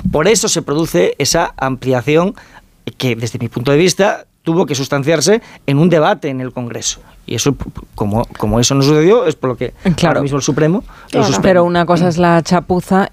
por eso se produce esa ampliación que, desde mi punto de vista, tuvo que sustanciarse en un debate en el Congreso. Y eso, como eso no sucedió, es por lo que ahora mismo el Supremo... Pero una cosa es la chapuza